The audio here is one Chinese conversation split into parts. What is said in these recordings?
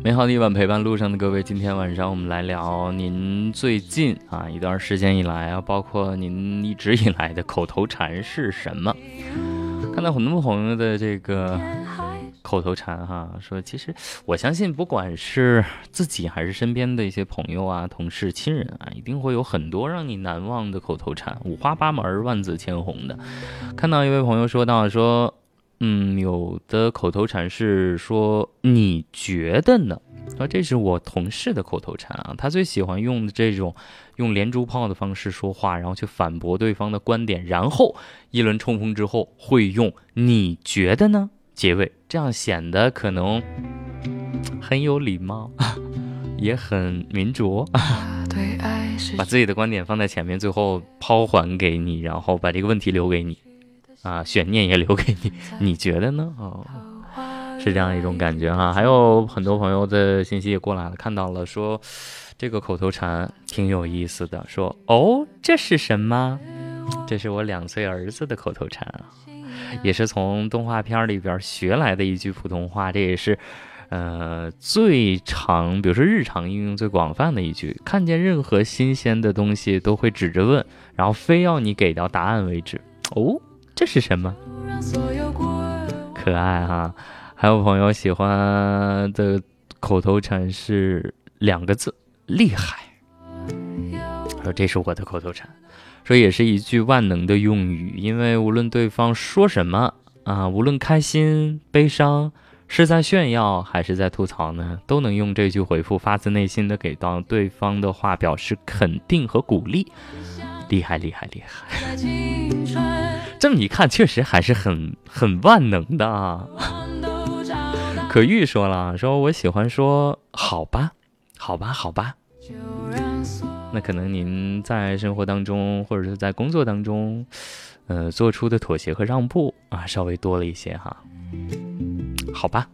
美好的一晚陪伴路上的各位，今天晚上我们来聊您最近一段时间以来包括您一直以来的口头禅是什么。看到很多朋友的这个口头禅说其实我相信不管是自己还是身边的一些朋友同事亲人一定会有很多让你难忘的口头禅，五花八门万紫千红的。看到一位朋友说到有的口头禅是说你觉得呢，这是我同事的口头禅他最喜欢用的这种用连珠炮的方式说话，然后去反驳对方的观点，然后一轮冲锋之后会用你觉得呢结尾，这样显得可能很有礼貌也很民主把自己的观点放在前面，最后抛还给你，然后把这个问题留给你悬念也留给你，你觉得呢？是这样一种感觉还有很多朋友的信息也过来了，看到了说这个口头禅挺有意思的，说这是什么？这是我2岁儿子的口头禅也是从动画片里边学来的一句普通话，这也是最常比如说日常应用最广泛的一句，看见任何新鲜的东西都会指着问，然后非要你给到答案为止。这是什么？可爱还有朋友喜欢的口头禅是2个字，厉害。说这是我的口头禅，说也是一句万能的用语，因为无论对方说什么无论开心悲伤，是在炫耀还是在吐槽呢，都能用这句回复发自内心的给到对方的话表示肯定和鼓励。厉害厉害厉害这么一看确实还是很万能的可玉说了，说我喜欢说好吧好吧好吧，那可能您在生活当中或者是在工作当中做出的妥协和让步稍微多了一些好吧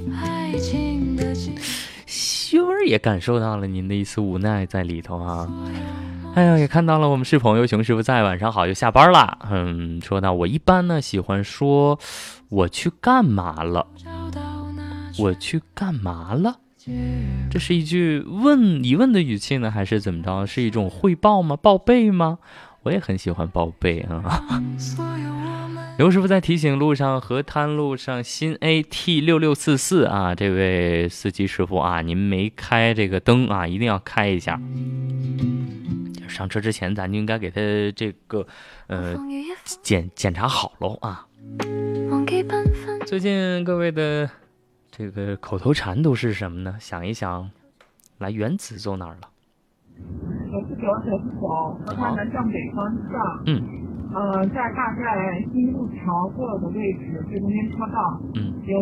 修儿也感受到了您的一丝无奈在里头哎呀，也看到了我们是朋友熊师傅在，晚上好，又下班了。说到我一般呢喜欢说我去干嘛了，我去干嘛了，这是一句疑问的语气呢，还是怎么着？是一种汇报吗？报备吗？我也很喜欢报备刘师傅在提醒路上，河滩路上新 AT6644这位司机师傅您没开这个灯一定要开一下。上车之前咱就应该给他这个检查好喽最近各位的这个口头禅都是什么呢？想一想，来，原子坐哪儿了？ 949，河滩南向北方向。在大概新路桥过的位置最中间车道。